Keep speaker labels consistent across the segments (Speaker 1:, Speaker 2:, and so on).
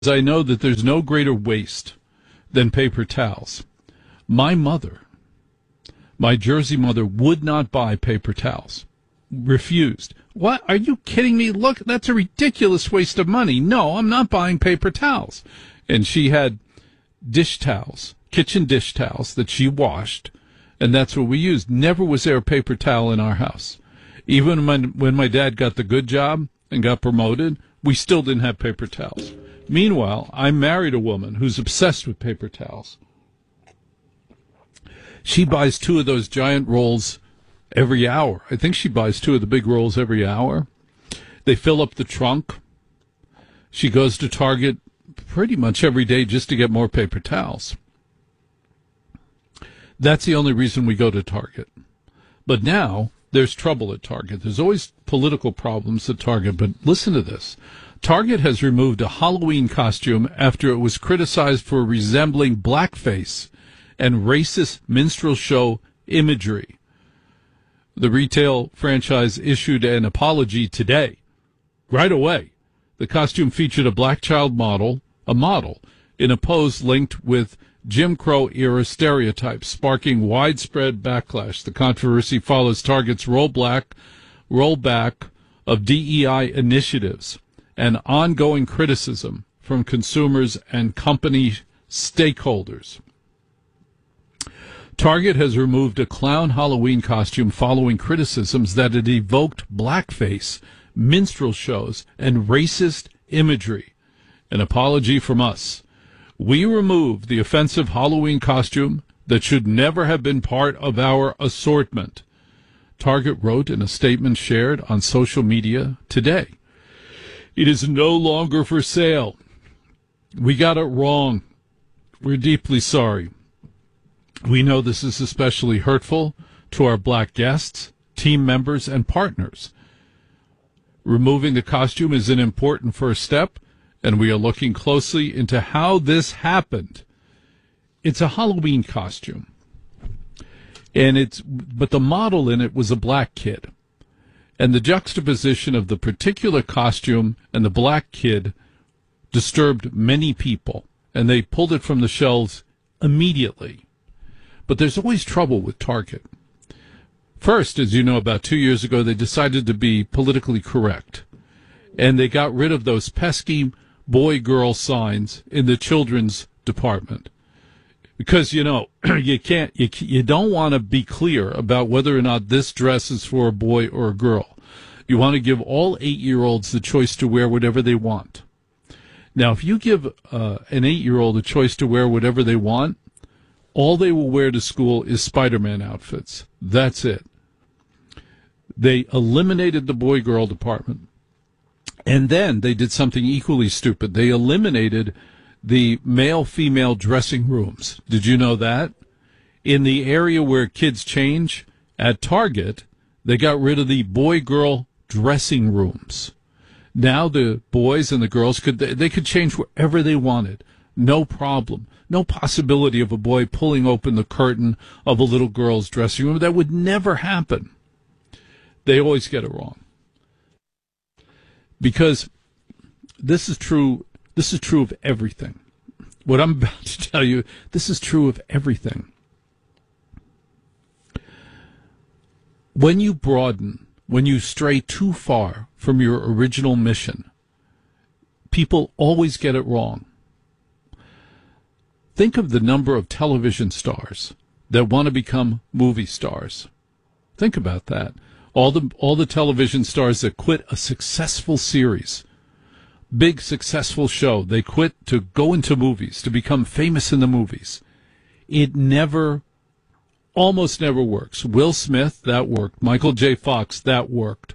Speaker 1: I know that there's no greater waste than paper towels. My mother, my Jersey mother, would not buy paper towels. Refused. What? Are you kidding me? Look, that's a ridiculous waste of money. No, I'm not buying paper towels. And she had dish towels, kitchen dish towels that she washed, and that's what we used. Never was there a paper towel in our house. Even when my dad got the good job and got promoted, we still didn't have paper towels. Meanwhile, I married a woman who's obsessed with paper towels. She buys 2 of those giant rolls every hour. I think she buys 2 of the big rolls every hour. They fill up the trunk. She goes to Target pretty much every day just to get more paper towels. That's the only reason we go to Target. But now there's trouble at Target. There's always political problems at Target, but listen to this. Target has removed a Halloween costume after it was criticized for resembling blackface and racist minstrel show imagery. The retail franchise issued an apology today, right away. The costume featured a black child model, in a pose linked with Jim Crow-era stereotypes, sparking widespread backlash. The controversy follows Target's rollback of DEI initiatives and ongoing criticism from consumers and company stakeholders. Target has removed a clown Halloween costume following criticisms that it evoked blackface, minstrel shows, and racist imagery. An apology from us. We removed the offensive Halloween costume that should never have been part of our assortment, Target wrote in a statement shared on social media today. It is no longer for sale. We got it wrong. We're deeply sorry. We know this is especially hurtful to our black guests, team members, and partners. Removing the costume is an important first step, and we are looking closely into how this happened. It's a Halloween costume, but the model in it was a black kid. And the juxtaposition of the particular costume and the black kid disturbed many people, and they pulled it from the shelves immediately. But there's always trouble with Target. First, as you know, about 2 years ago, they decided to be politically correct, and they got rid of those pesky boy-girl signs in the children's department. Because, you know, you don't want to be clear about whether or not this dress is for a boy or a girl. You want to give all 8-year-olds the choice to wear whatever they want. Now, if you give an 8-year-old a choice to wear whatever they want, all they will wear to school is Spider-Man outfits. That's it. They eliminated the boy-girl department. And then they did something equally stupid. They eliminated the male-female dressing rooms. Did you know that? In the area where kids change at Target, they got rid of the boy-girl dressing rooms. Now the boys and the girls could change wherever they wanted. No problem. No possibility of a boy pulling open the curtain of a little girl's dressing room. That would never happen. They always get it wrong. Because this is true of everything. What I'm about to tell you, this is true of everything. When you broaden, when you stray too far from your original mission, people always get it wrong. Think of the number of television stars that want to become movie stars. Think about that. All the television stars that quit a successful series, big successful show, they quit to go into movies, to become famous in the movies. It almost never works. Will Smith, that worked. Michael J. Fox, that worked.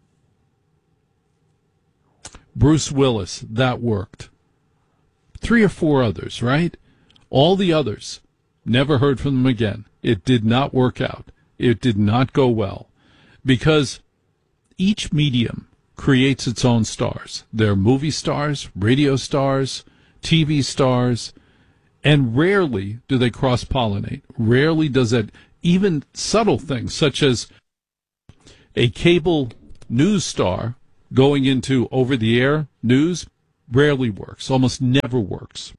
Speaker 1: Bruce Willis, that worked. 3 or 4 others, right? All the others, never heard from them again. It did not work out. It did not go well. Because each medium creates its own stars. They're movie stars, radio stars, TV stars, and rarely do they cross-pollinate. Rarely does that, even subtle things such as a cable news star going into over-the-air news rarely works, almost never works.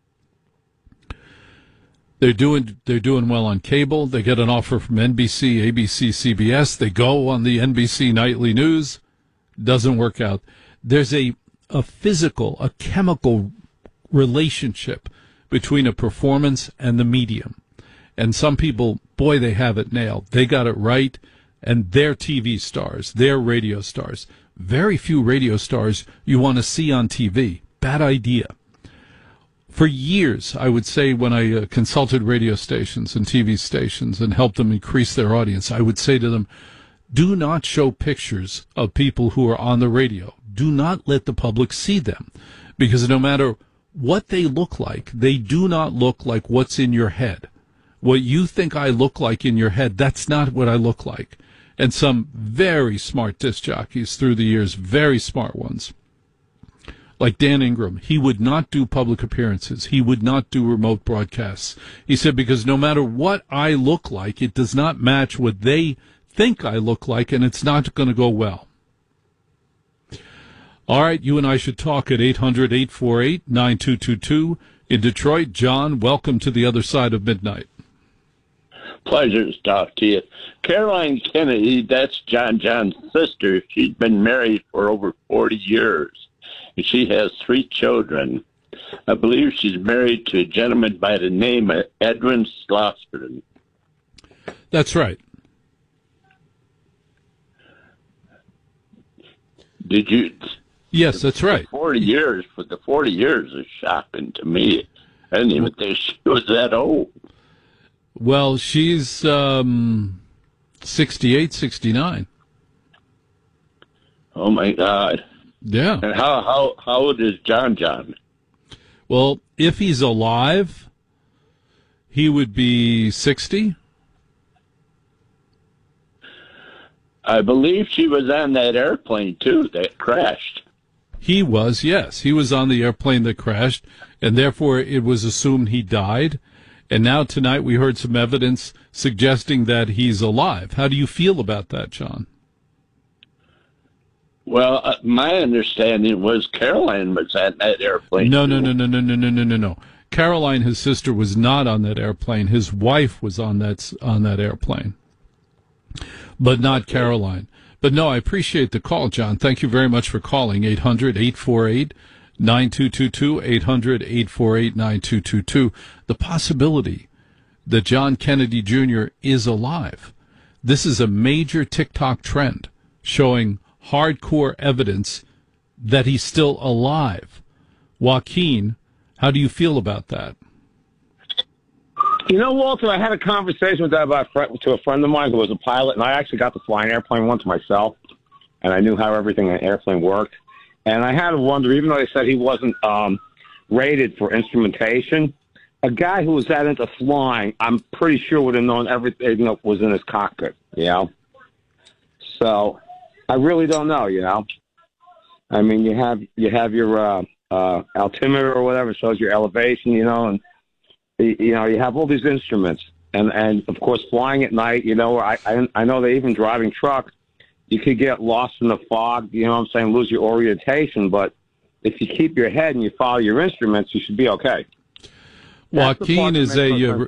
Speaker 1: They're doing well on cable. They get an offer from NBC, ABC, CBS. They go on the NBC Nightly News. Doesn't work out. There's a physical, a chemical relationship between a performance and the medium. And some people, boy, they have it nailed. They got it right. And they're TV stars. They're radio stars. Very few radio stars you want to see on TV. Bad idea. For years, I would say when I consulted radio stations and TV stations and helped them increase their audience, I would say to them, do not show pictures of people who are on the radio. Do not let the public see them. Because no matter what they look like, they do not look like what's in your head. What you think I look like in your head, that's not what I look like. And some very smart disc jockeys through the years, very smart ones, like Dan Ingram, he would not do public appearances. He would not do remote broadcasts. He said, because no matter what I look like, it does not match what they think I look like, and it's not going to go well. All right, you and I should talk at 800-848-9222 in Detroit. John, welcome to the other side of midnight.
Speaker 2: Pleasure to talk to you. Caroline Kennedy, that's John John's sister. She's been married for over 40 years. And she has 3 children. I believe she's married to a gentleman by the name of Edwin Schlossberg.
Speaker 1: That's right.
Speaker 2: Did you?
Speaker 1: Yes, that's right.
Speaker 2: 40 years, but the 40 years is shocking to me. I didn't even think she was that old.
Speaker 1: Well, she's 68, 69.
Speaker 2: Oh, my God.
Speaker 1: Yeah.
Speaker 2: And how old is John John?
Speaker 1: Well, if he's alive, he would be 60.
Speaker 2: I believe she was on that airplane, too, that crashed.
Speaker 1: He was, yes. He was on the airplane that crashed, and therefore it was assumed he died. And now tonight we heard some evidence suggesting that he's alive. How do you feel about that, John?
Speaker 2: Well, my understanding was Caroline was on that airplane.
Speaker 1: No. Caroline, his sister, was not on that airplane. His wife was on that airplane, but not Caroline. But no, I appreciate the call, John. Thank you very much for calling. 800-848-9222, 800-848-9222. The possibility that John Kennedy Jr. is alive. This is a major TikTok trend showing hardcore evidence that he's still alive. Joaquin, how do you feel about that?
Speaker 3: You know, Walter, I had a conversation with that to a friend of mine who was a pilot, and I actually got to fly an airplane once myself, and I knew how everything in an airplane worked. And I had to wonder, even though they said he wasn't rated for instrumentation, a guy who was that into flying, I'm pretty sure would have known everything that was in his cockpit, you know? So I really don't know, you know? I mean, you have your altimeter or whatever, shows your elevation, you know, and you know, you have all these instruments, and of course, flying at night. You know, I know that even driving truck, you could get lost in the fog. You know what I'm saying? Lose your orientation, but if you keep your head and you follow your instruments, you should be okay.
Speaker 1: Joaquin is a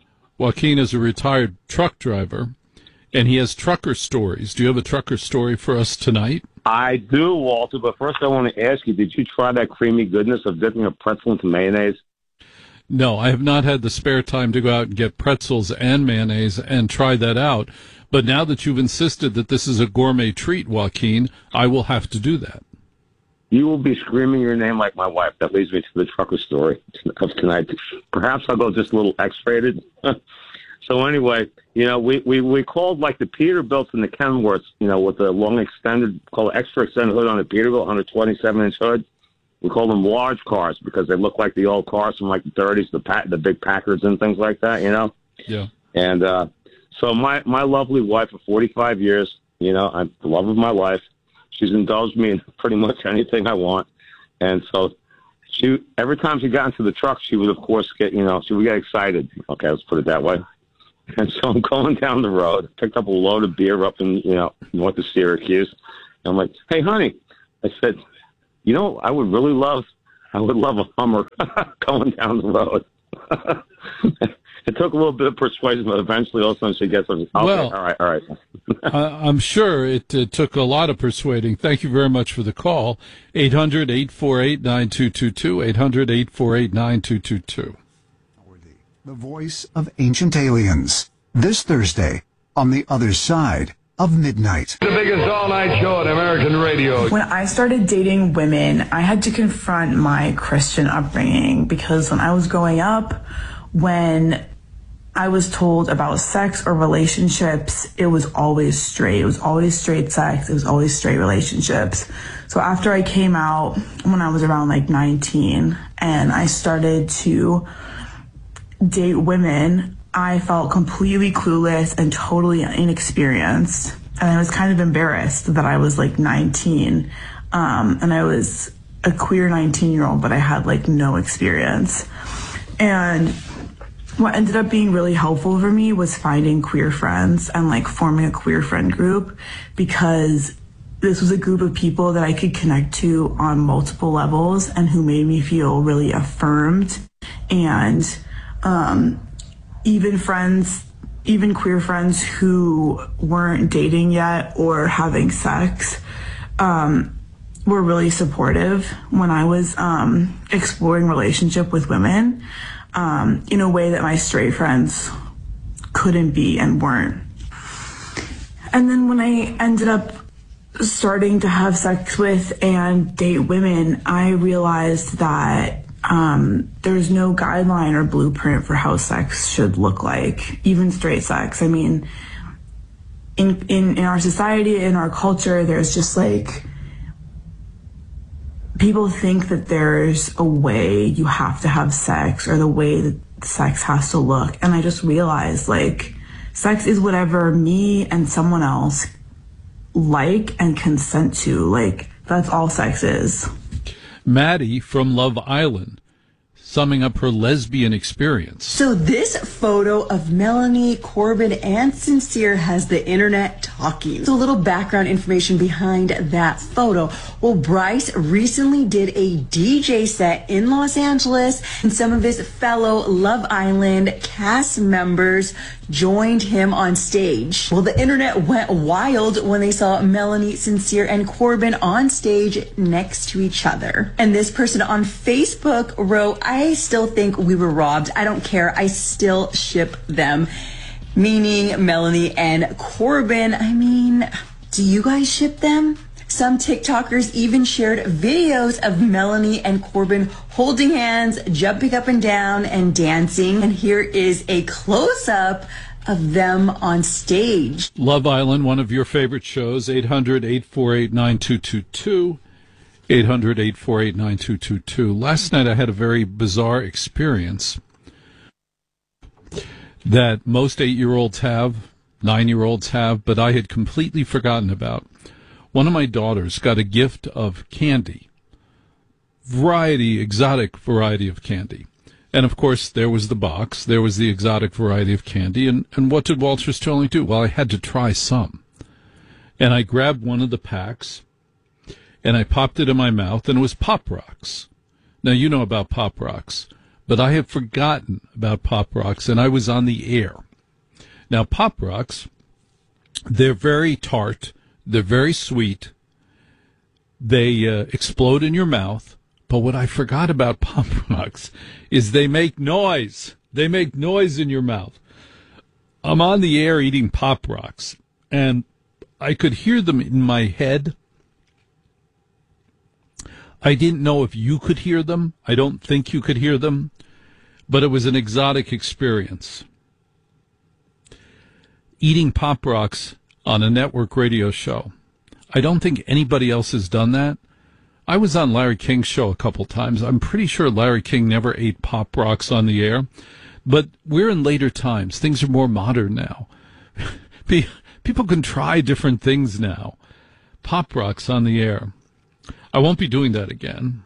Speaker 1: retired truck driver, and he has trucker stories. Do you have a trucker story for us tonight?
Speaker 3: I do, Walter. But first, I want to ask you: did you try that creamy goodness of dipping a pretzel into mayonnaise?
Speaker 1: No, I have not had the spare time to go out and get pretzels and mayonnaise and try that out. But now that you've insisted that this is a gourmet treat, Joaquin, I will have to do that.
Speaker 3: You will be screaming your name like my wife. That leads me to the trucker story of tonight. Perhaps I'll go just a little X-rated. So anyway, you know, we called like the Peterbilts and the Kenworths, you know, with the long extended, called extra extended hood on the Peterbilt, 127-inch hood. We call them large cars because they look like the old cars from like the 30s, the big Packards and things like that, you know?
Speaker 1: Yeah.
Speaker 3: And so my lovely wife of 45 years, you know, I'm the love of my life. She's indulged me in pretty much anything I want. And so every time she got into the truck, she would, of course, she would get excited. Okay, let's put it that way. And so I'm going down the road, picked up a load of beer up in, north of Syracuse. And I'm like, hey, honey, I said, I would love a Hummer going down the road. It took a little bit of persuasion, but eventually all of a sudden she gets okay,
Speaker 1: Well,
Speaker 3: all right.
Speaker 1: I'm sure it took a lot of persuading. Thank you very much for the call. 800-848-9222, 800-848-9222.
Speaker 4: The voice of ancient aliens. This Thursday on The Other Side of Midnight.
Speaker 5: The biggest all-night show on American radio.
Speaker 6: When I started dating women, I had to confront my Christian upbringing because when I was growing up, when I was told about sex or relationships, it was always straight. It was always straight sex. It was always straight relationships. So after I came out, when I was around like 19, and I started to date women, I felt completely clueless and totally inexperienced. And I was kind of embarrassed that I was like 19. And I was a queer 19-year-old, but I had like no experience. And what ended up being really helpful for me was finding queer friends and like forming a queer friend group, because this was a group of people that I could connect to on multiple levels and who made me feel really affirmed. And even queer friends who weren't dating yet or having sex were really supportive when I was exploring relationship with women in a way that my straight friends couldn't be and weren't. And then when I ended up starting to have sex with and date women, I realized that there's no guideline or blueprint for how sex should look like, even straight sex. I mean, in our society, in our culture, there's just like, people think that there's a way you have to have sex or the way that sex has to look. And I just realized, like, sex is whatever me and someone else like and consent to. Like, that's all sex is.
Speaker 1: Maddie from Love Island, summing up her lesbian experience.
Speaker 7: So this photo of Melanie, Corbin, and Sincere has the internet talking. So a little background information behind that photo. Well, Bryce recently did a DJ set in Los Angeles, and some of his fellow Love Island cast members joined him on stage. Well, the internet went wild when they saw Melanie, Sincere, and Corbin on stage next to each other. And this person on Facebook wrote, "I still think we were robbed. I don't care. I still ship them." Meaning Melanie and Corbin. I mean, do you guys ship them? Some TikTokers even shared videos of Melanie and Corbin holding hands, jumping up and down, and dancing. And here is a close-up of them on stage.
Speaker 1: Love Island, one of your favorite shows, 800-848-9222, 800-848-9222. Last night I had a very bizarre experience that most 8-year-olds have, 9-year-olds have, but I had completely forgotten about. One of my daughters got a gift of candy, exotic variety of candy. And, of course, there was the box. There was the exotic variety of candy. And what did Walter Sterling do? Well, I had to try some. And I grabbed one of the packs, and I popped it in my mouth, and it was Pop Rocks. Now, you know about Pop Rocks, but I had forgotten about Pop Rocks, and I was on the air. Now, Pop Rocks, they're very tart. They're very sweet. They explode in your mouth. But what I forgot about Pop Rocks is they make noise. They make noise in your mouth. I'm on the air eating Pop Rocks, and I could hear them in my head. I didn't know if you could hear them. I don't think you could hear them, but it was an exotic experience. Eating Pop Rocks on a network radio show. I don't think anybody else has done that. I was on Larry King's show a couple times. I'm pretty sure Larry King never ate Pop Rocks on the air. But we're in later times. Things are more modern now. People can try different things now. Pop Rocks on the air. I won't be doing that again.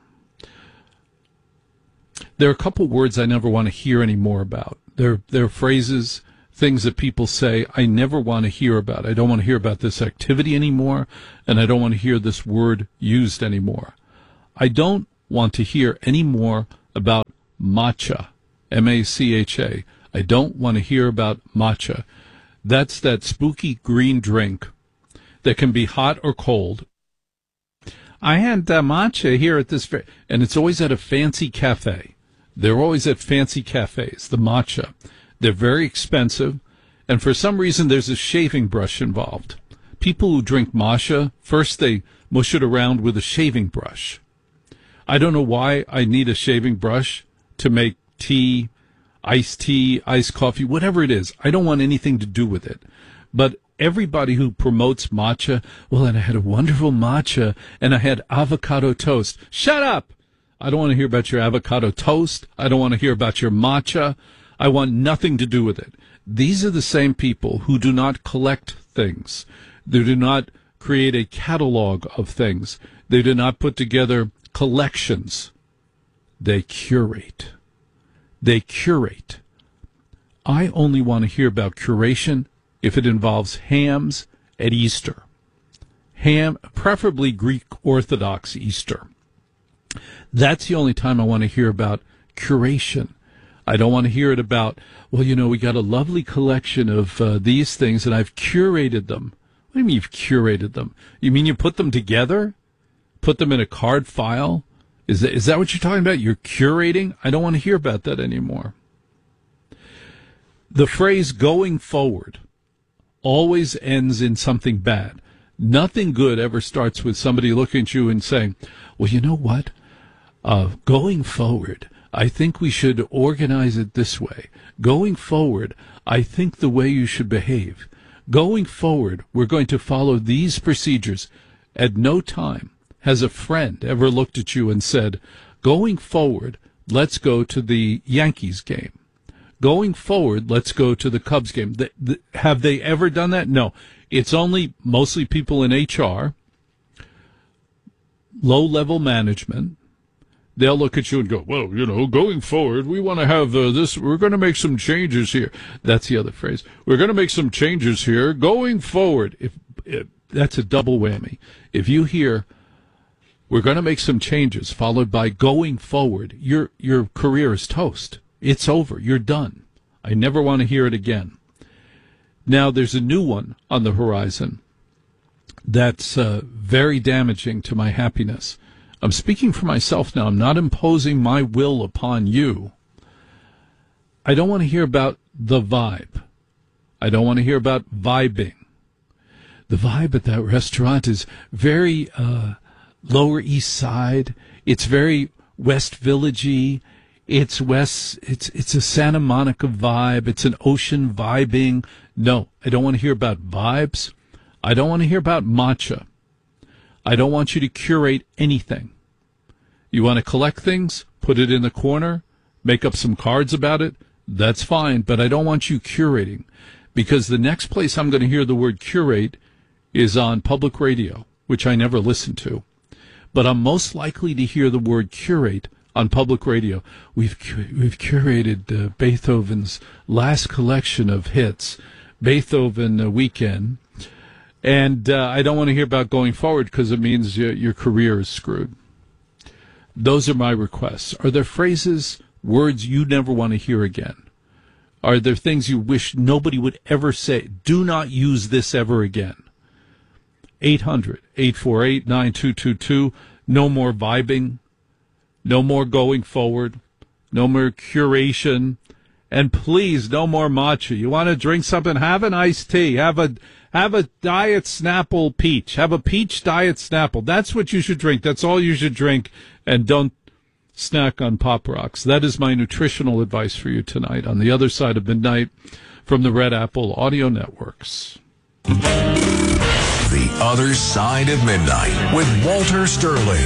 Speaker 1: There are a couple words I never want to hear any more about. There are phrases, things that people say I never want to hear about. I don't want to hear about this activity anymore, and I don't want to hear this word used anymore. I don't want to hear any more about matcha, M-A-C-H-A. I don't want to hear about matcha. That's that spooky green drink that can be hot or cold. I had matcha here at this, and it's always at a fancy cafe. They're always at fancy cafes, the matcha. They're very expensive, and for some reason there's a shaving brush involved. People who drink matcha, first they mush it around with a shaving brush. I don't know why I need a shaving brush to make tea, iced coffee, whatever it is. I don't want anything to do with it. But everybody who promotes matcha, well, and I had a wonderful matcha, and I had avocado toast. Shut up! I don't want to hear about your avocado toast. I don't want to hear about your matcha. I want nothing to do with it. These are the same people who do not collect things. They do not create a catalog of things. They do not put together collections. They curate. They curate. I only want to hear about curation if it involves hams at Easter. Ham, preferably Greek Orthodox Easter. That's the only time I want to hear about curation. I don't want to hear it about, well, you know, we got a lovely collection of these things, and I've curated them. What do you mean you've curated them? You mean you put them together? Put them in a card file? Is that what you're talking about? You're curating? I don't want to hear about that anymore. The phrase going forward always ends in something bad. Nothing good ever starts with somebody looking at you and saying, well, you know what? Going forward, I think we should organize it this way. Going forward, I think the way you should behave. Going forward, we're going to follow these procedures. At no time has a friend ever looked at you and said, going forward, let's go to the Yankees game. Going forward, let's go to the Cubs game. Have they ever done that? No. It's only mostly people in HR, low-level management. They'll look at you and go, well, you know, going forward, we want to have this. We're going to make some changes here. That's the other phrase. We're going to make some changes here. Going forward. If that's a double whammy. If you hear, we're going to make some changes, followed by going forward, your career is toast. It's over. You're done. I never want to hear it again. Now, there's a new one on the horizon that's very damaging to my happiness. I'm speaking for myself now. I'm not imposing my will upon you. I don't want to hear about the vibe. I don't want to hear about vibing. The vibe at that restaurant is very Lower East Side. It's very West Village-y. It's a Santa Monica vibe. It's an ocean vibing. No, I don't want to hear about vibes. I don't want to hear about matcha. I don't want you to curate anything. You want to collect things, put it in the corner, make up some cards about it, that's fine, but I don't want you curating, because the next place I'm going to hear the word curate is on public radio, which I never listen to. But I'm most likely to hear the word curate on public radio. We've curated Beethoven's last collection of hits, Beethoven Weekend. And I don't want to hear about going forward because it means your career is screwed. Those are my requests. Are there phrases, words you never want to hear again? Are there things you wish nobody would ever say? Do not use this ever again. 800-848-9222. No more vibing. No more going forward. No more curation. And please, no more matcha. You want to drink something? Have an iced tea. Have a Diet Snapple peach. Have a peach Diet Snapple. That's what you should drink. That's all you should drink. And don't snack on Pop Rocks. That is my nutritional advice for you tonight on the other side of midnight from the Red Apple Audio Networks.
Speaker 8: The Other Side of Midnight with Walter Sterling.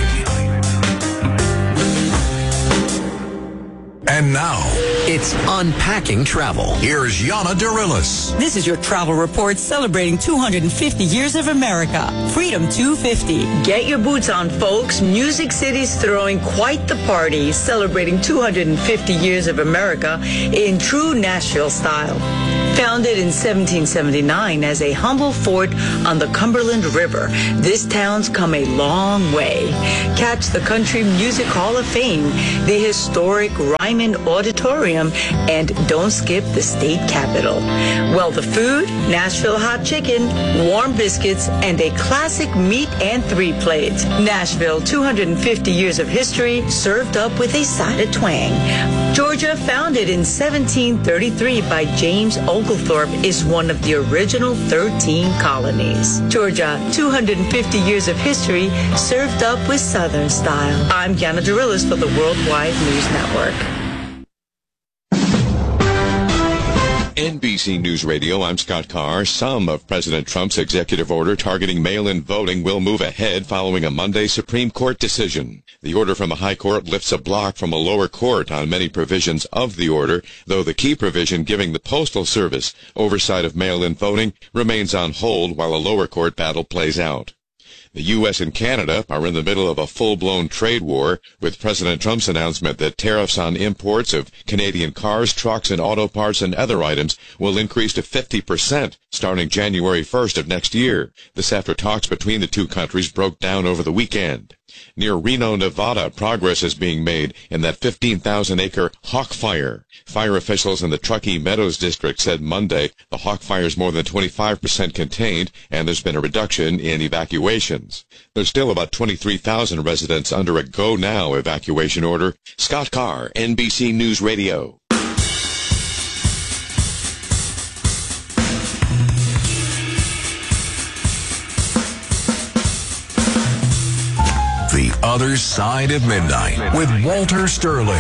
Speaker 8: And now,
Speaker 9: it's Unpacking Travel.
Speaker 8: Here's Yana Darilis.
Speaker 10: This is your travel report celebrating 250 years of America. Freedom 250.
Speaker 11: Get your boots on, folks. Music City's throwing quite the party, celebrating 250 years of America in true Nashville style. Founded in 1779 as a humble fort on the Cumberland River, this town's come a long way. Catch the Country Music Hall of Fame, the historic Ryman Auditorium, and don't skip the state capitol. Well, the food, Nashville hot chicken, warm biscuits, and a classic meat and three plates. Nashville, 250 years of history, served up with a side of twang. Georgia, founded in 1733 by James Oglethorpe, is one of the original 13 colonies. Georgia, 250 years of history, served up with Southern style. I'm Yana Dorillis for the Worldwide News Network.
Speaker 12: NBC News Radio, I'm Scott Carr. Some of President Trump's executive order targeting mail-in voting will move ahead following a Monday Supreme Court decision. The order from a high court lifts a block from a lower court on many provisions of the order, though the key provision giving the Postal Service oversight of mail-in voting remains on hold while a lower court battle plays out. The U.S. and Canada are in the middle of a full-blown trade war, with President Trump's announcement that tariffs on imports of Canadian cars, trucks, and auto parts and other items will increase to 50% starting January 1st of next year. This after talks between the two countries broke down over the weekend. Near Reno, Nevada, progress is being made in that 15,000-acre Hawk Fire. Fire officials in the Truckee Meadows district said Monday the Hawk Fire is more than 25% contained, and there's been a reduction in evacuations. There's still about 23,000 residents under a go-now evacuation order. Scott Carr, NBC News Radio.
Speaker 8: The Other Side of Midnight with Walter Sterling.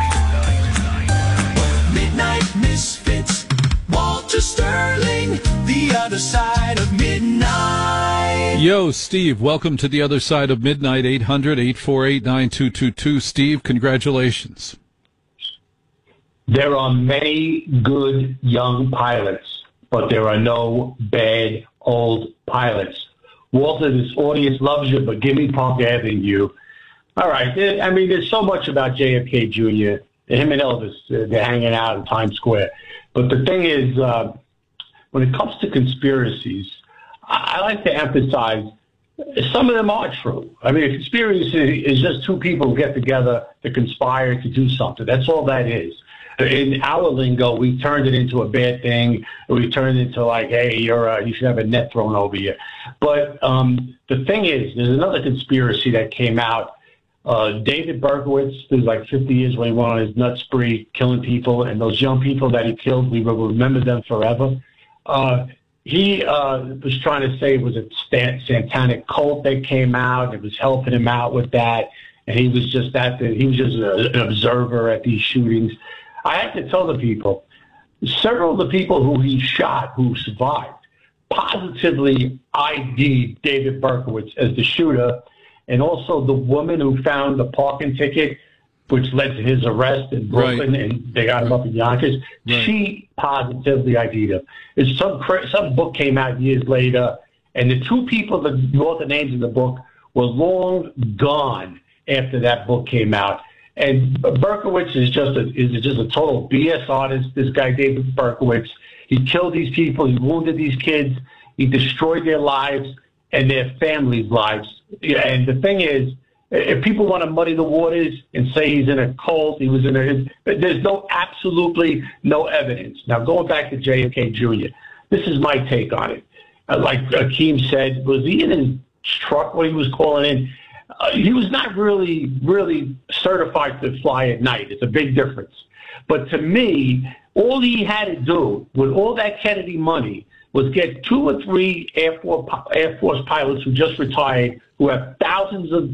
Speaker 13: Midnight Misfits, Walter Sterling, The Other Side of Midnight.
Speaker 1: Yo, Steve, welcome to The Other Side of Midnight, 800-848-9222. Steve, congratulations.
Speaker 14: There are many good young pilots, but there are no bad old pilots. Walter, this audience loves you, but give me Park Avenue. All right. I mean, there's so much about JFK Jr. Him and Elvis, they're hanging out in Times Square. But the thing is, when it comes to conspiracies, I like to emphasize some of them are true. I mean, a conspiracy is just two people who get together to conspire to do something. That's all that is. In our lingo, we turned it into a bad thing. We turned it into like, hey, you should have a net thrown over you. But the thing is, there's another conspiracy that came out. David Berkowitz, there's like 50 years when he went on his nut spree, killing people, and those young people that he killed, we will remember them forever. He was trying to say it was a satanic cult that came out. It was helping him out with that, and he was just an observer at these shootings. I have to tell the people, several of the people who he shot who survived positively ID'd David Berkowitz as the shooter, and also the woman who found the parking ticket, which led to his arrest in Brooklyn, and they got him up in Yonkers. Right. She positively ID'd him. Some book came out years later, and the two people that wrote the names in the book were long gone after that book came out. And Berkowitz is just a total BS artist. This guy, David Berkowitz, he killed these people. He wounded these kids. He destroyed their lives and their families' lives. And the thing is, if people want to muddy the waters and say he's in a cult, there's absolutely no evidence. Now, going back to JFK Jr., this is my take on it. Like Akeem said, was he in his truck when he was calling in? He was not really certified to fly at night. It's a big difference. But to me, all he had to do with all that Kennedy money was get 2 or 3 Air Force pilots who just retired, who have thousands of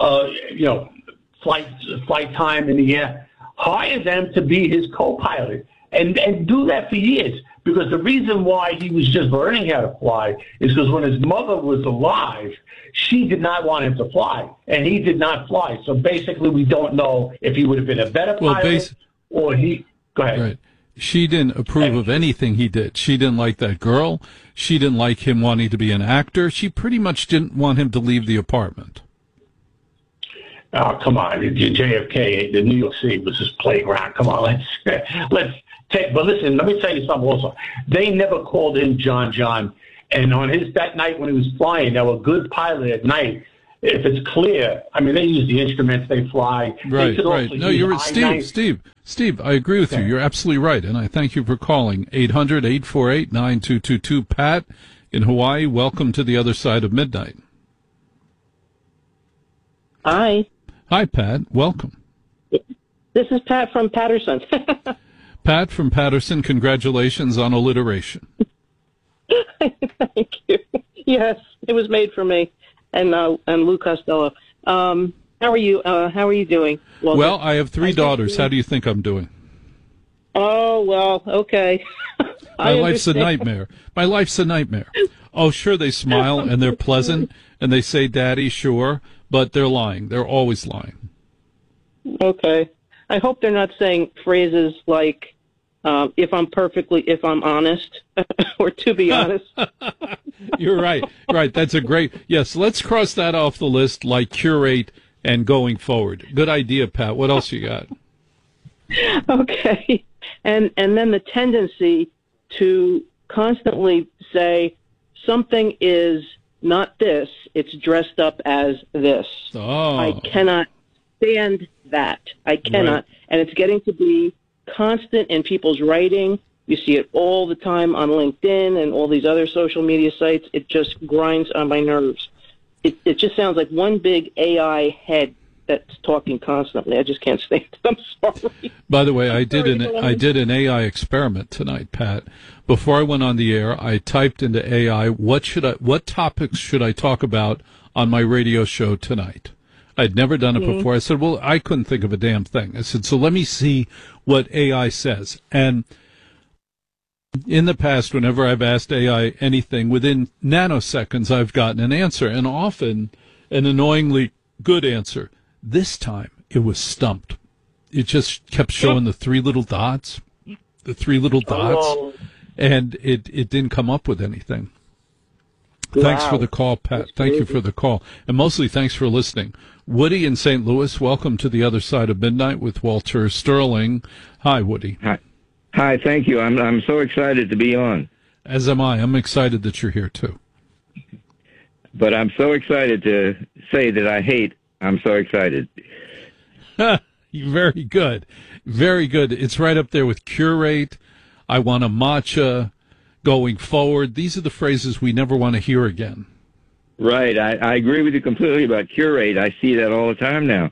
Speaker 14: flight time in the air, hire them to be his co-pilot and do that for years. Because the reason why he was just learning how to fly is because when his mother was alive, she did not want him to fly, and he did not fly. So basically, we don't know if he would have been a better pilot or he. Go ahead.
Speaker 1: Right. She didn't approve of anything he did. She didn't like that girl. She didn't like him wanting to be an actor. She pretty much didn't want him to leave the apartment.
Speaker 14: Oh, come on. JFK, the New York City was his playground. Come on, let's But listen, let me tell you something also. They never called in John. And on that night when he was flying, they were a good pilot at night. If it's clear, I mean, they use the instruments, they fly.
Speaker 1: Right. No, you're right. Steve, I agree with you. You're absolutely right. And I thank you for calling 800-848-9222. Pat in Hawaii, welcome to the other side of midnight.
Speaker 15: Hi.
Speaker 1: Hi, Pat. Welcome.
Speaker 15: This is Pat from Patterson.
Speaker 1: Pat from Patterson, congratulations on alliteration.
Speaker 15: Thank you. Yes, it was made for me and Lou Costello. How are you? How are you doing?
Speaker 1: Well, I have 3 daughters. How do you think I'm doing?
Speaker 15: Oh, well, okay.
Speaker 1: My life's a nightmare. My life's a nightmare. Oh, sure, they smile and they're pleasant and they say, Daddy, sure, but they're lying. They're always lying.
Speaker 15: Okay. I hope they're not saying phrases like, if I'm honest, or to be honest.
Speaker 1: You're right. Right. That's a great, yes, let's cross that off the list, like curate and going forward. Good idea, Pat. What else you got?
Speaker 15: Okay. And then the tendency to constantly say something is not this, it's dressed up as this.
Speaker 1: Oh.
Speaker 15: I cannot stand that. I cannot. Right. And it's getting to be constant in people's writing. You see it all the time on LinkedIn and all these other social media sites. It just grinds on my nerves. It just sounds like one big AI head that's talking constantly. I just can't stand it. I'm sorry.
Speaker 1: By the way, I did an AI experiment tonight, Pat. Before I went on the air, I typed into AI, what topics should I talk about on my radio show tonight? I'd never done it before. I said, well, I couldn't think of a damn thing. I said, so let me see what AI says. And in the past, whenever I've asked AI anything, within nanoseconds, I've gotten an answer, and often an annoyingly good answer. This time, it was stumped. It just kept showing the 3 little dots, and it didn't come up with anything. Wow. Thanks for the call, Pat. Thank you for the call. And mostly thanks for listening. Woody in St. Louis, welcome to the other side of midnight with Walter Sterling. Hi, Woody.
Speaker 16: Hi, thank you. I'm so excited to be on.
Speaker 1: As am I. I'm excited that you're here, too.
Speaker 16: But I'm so excited to say that I hate. I'm so excited.
Speaker 1: Very good. Very good. It's right up there with curate. I want a matcha. Going forward. These are the phrases we never want to hear again.
Speaker 16: Right. I agree with you completely about curate. I see that all the time now.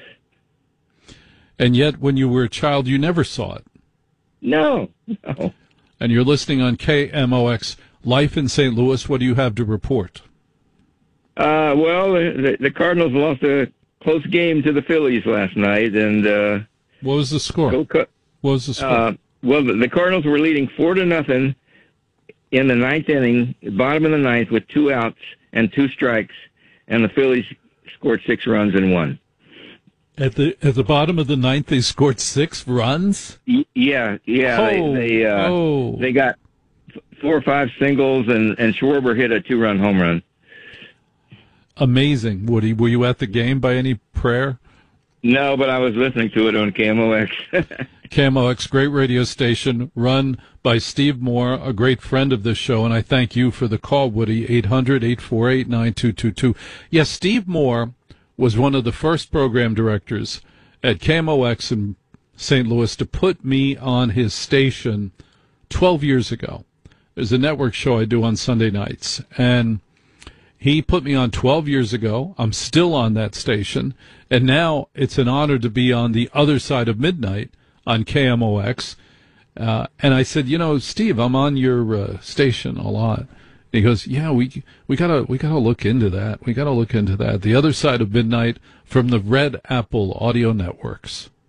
Speaker 1: And yet, when you were a child, you never saw it.
Speaker 16: No.
Speaker 1: And you're listening on KMOX Life in St. Louis. What do you have to report?
Speaker 16: Well, the Cardinals lost a close game to the Phillies last night. And
Speaker 1: what was the score? What was the score?
Speaker 16: Well, the Cardinals were leading 4-0 in the 9th inning, bottom of the 9th, with 2 outs and 2 strikes, and the Phillies scored 6 runs and won.
Speaker 1: At the bottom of the 9th, they scored 6 runs?
Speaker 16: Yeah.
Speaker 1: Oh.
Speaker 16: They got 4 or 5 singles, and Schwarber hit a 2-run home run.
Speaker 1: Amazing, Woody. Were you at the game by any prayer?
Speaker 16: No, but I was listening to it on KMOX.
Speaker 1: KMOX, great radio station, run by Steve Moore, a great friend of this show, and I thank you for the call, Woody, 800-848-9222. Yes, Steve Moore was one of the first program directors at KMOX in St. Louis to put me on his station 12 years ago. There's a network show I do on Sunday nights, and he put me on 12 years ago. I'm still on that station, and now it's an honor to be on the other side of midnight on KMOX. And I said, Steve, I'm on your station a lot. And he goes, yeah, we gotta look into that. We gotta look into that. The other side of midnight from the Red Apple Audio Networks.